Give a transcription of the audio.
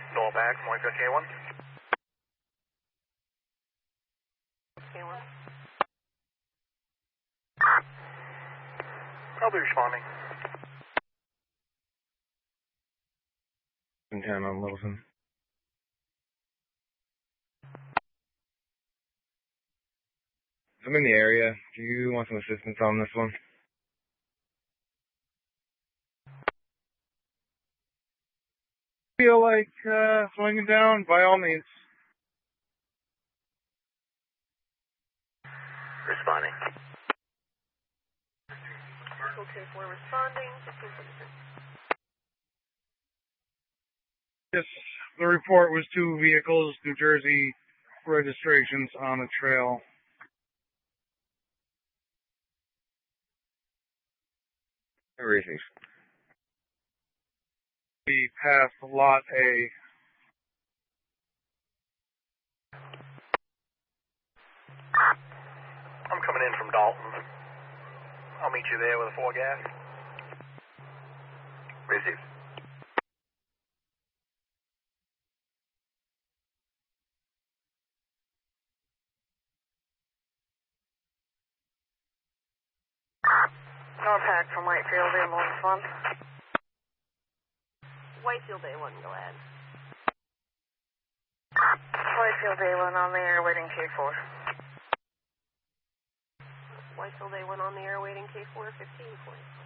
Noel back from Whitefield K1. K1. I'll be responding. 10 on Littleton. I'm in the area. Do you want some assistance on this one? Feel like slowing it down, by all means. Responding. Okay, for responding. 1546. Yes, the report was 2 vehicles, New Jersey registrations on a trail. Everything. We passed Lot A. I'm coming in from Dalton. I'll meet you there with a 4 gas. Received. Contact from Whitefield A1 1. Whitefield A1, go ahead. Whitefield A1 on the air waiting K4. Whitefield A1 on the air waiting K4, 15 points.